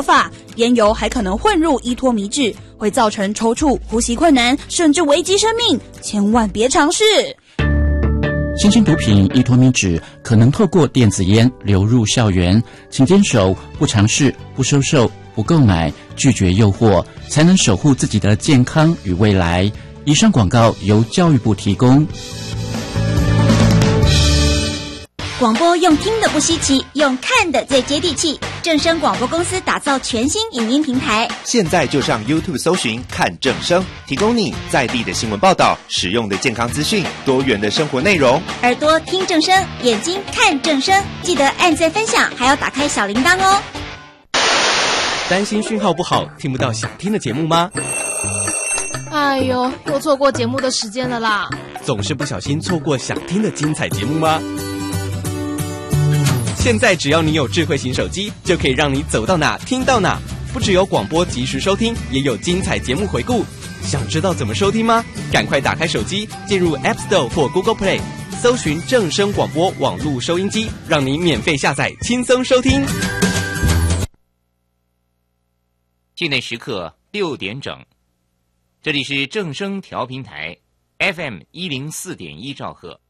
法，烟油还可能混入依托米脂，会造成抽搐、呼吸困难，甚至危及生命，千万别尝试。 新型毒品依托米脂可能透过电子烟流入校园，请坚守不尝试、不收受、不购买，拒绝诱惑，才能守护自己的健康与未来。以上广告由教育部提供。 广播用听的不稀奇，用看的最接地气。正声广播公司打造全新影音平台， 现在就上 YouTube 搜寻看正声，提供你在地的新闻报道、实用的健康资讯、多元的生活内容。 耳朵听正声，眼睛看正声，记得按赞分享，还要打开小铃铛哦。 担心讯号不好，听不到想听的节目吗？ 哎呦，又错过节目的时间了啦！ 总是不小心错过想听的精彩节目吗？现在只要你有智慧型手机，就可以让你走到哪听到哪。不只有广播及时收听，也有精彩节目回顾。想知道怎么收听吗？赶快打开手机，进入 App Store 或 Google Play， 搜寻正声广播网络收音机，让你免费下载，轻松收听。 境内时刻6点整，这里是正声调频台 FM104.1兆赫。